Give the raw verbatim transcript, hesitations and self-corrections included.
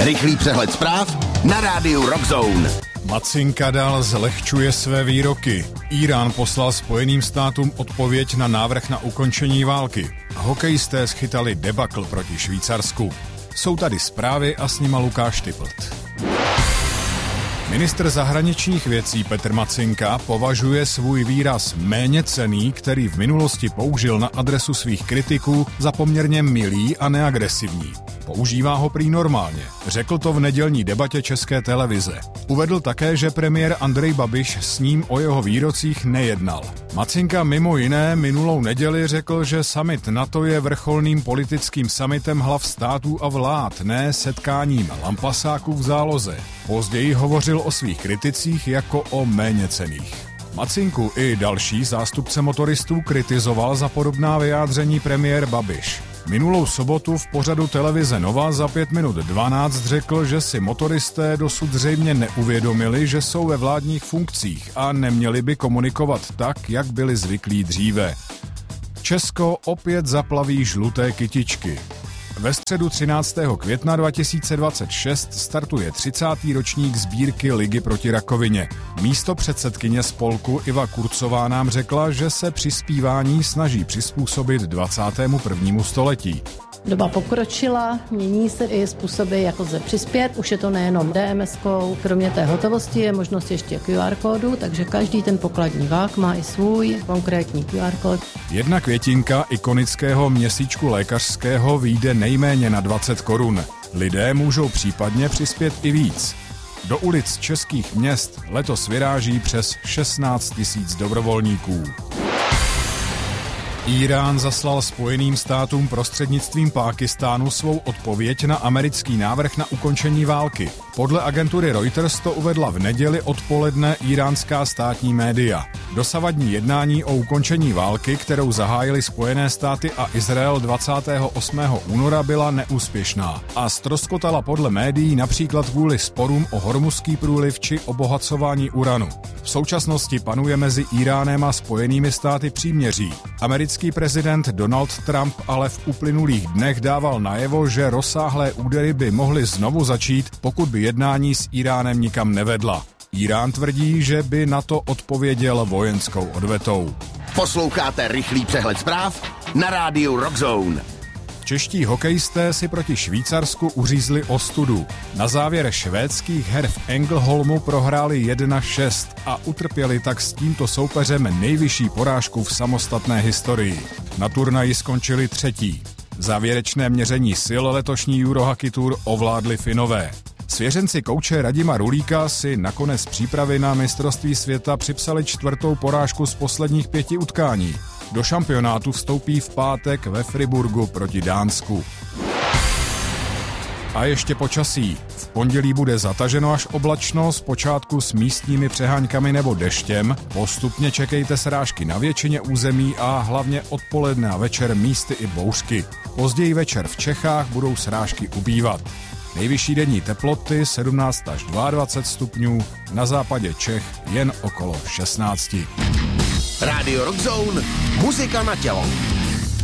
Rychlý přehled zpráv na rádiu Rockzone. Macinka dál zlehčuje své výroky. Írán poslal Spojeným státům odpověď na návrh na ukončení války. Hokejisté schytali debakl proti Švýcarsku. Jsou tady zprávy a s nima Lukáš Typlt. Ministr zahraničních věcí Petr Macinka považuje svůj výraz méněcenný, který v minulosti použil na adresu svých kritiků, za poměrně milý a neagresivní. Používá ho prý normálně. Řekl to v nedělní debatě České televize. Uvedl také, že premiér Andrej Babiš s ním o jeho výrocích nejednal. Macinka mimo jiné minulou neděli řekl, že summit NATO je vrcholným politickým summitem hlav států a vlád, ne setkáním lampasáků v záloze. Později hovořil o svých kriticích jako o méněcenných. Macinku i další zástupce motoristů kritizoval za podobná vyjádření premiér Babiš. Minulou sobotu v pořadu televize Nova za pět minut dvanáct řekl, že si motoristé dosud zřejmě neuvědomili, že jsou ve vládních funkcích a neměli by komunikovat tak, jak byli zvyklí dříve. Česko opět zaplaví žluté kytičky. Ve středu třináctého května dva tisíce dvacet šest startuje třicátý ročník sbírky Ligy proti rakovině. Místopředsedkyně spolku Iva Kurcová nám řekla, že se přispívání snaží přizpůsobit dvacátému prvnímu století. Doba pokročila, mění se i způsoby, jak lze přispět. Už je to nejenom D M S-kou, kromě té hotovosti je možnost ještě Q R kódu, takže každý ten pokladní vák má i svůj konkrétní Q R kód. Jedna květinka ikonického měsíčku lékařského vyjde nejméně na dvacet korun. Lidé můžou případně přispět i víc. Do ulic českých měst letos vyráží přes šestnáct tisíc dobrovolníků. Írán zaslal Spojeným státům prostřednictvím Pákistánu svou odpověď na americký návrh na ukončení války. Podle agentury Reuters to uvedla v neděli odpoledne íránská státní média. Dosavadní jednání o ukončení války, kterou zahájily Spojené státy a Izrael dvacátého osmého února, byla neúspěšná a ztroskotala podle médií například kvůli sporům o Hormuzský průliv či obohacování uranu. V současnosti panuje mezi Íránem a Spojenými státy příměří. Americký prezident Donald Trump ale v uplynulých dnech dával najevo, že rozsáhlé údery by mohly znovu začít, pokud by jednání s Íránem nikam nevedla. Írán tvrdí, že by na to odpověděl vojenskou odvetou. Posloucháte rychlý přehled zpráv na rádiu Rockzone. Čeští hokejisté si proti Švýcarsku uřízli ostudu. Na závěr švédských her v Ängelholmu prohráli jedna šest a utrpěli tak s tímto soupeřem nejvyšší porážku v samostatné historii. Na turnaji skončili třetí. Závěrečné měření sil letošní Eurohockey Tour ovládli Finové. Svěřenci kouče Radima Rulíka si nakonec přípravy na mistrovství světa připsali čtvrtou porážku z posledních pěti utkání. Do šampionátu vstoupí v pátek ve Friburgu proti Dánsku. A ještě počasí. V pondělí bude zataženo až oblačno, zpočátku s místními přeháňkami nebo deštěm. Postupně čekejte srážky na většině území a hlavně odpoledne a večer místy i bouřky. Později večer v Čechách budou srážky ubývat. Nejvyšší denní teploty sedmnáct až dvacet dva stupňů, na západě Čech jen okolo šestnáct. Rádio Rockzone, muzika na tělo.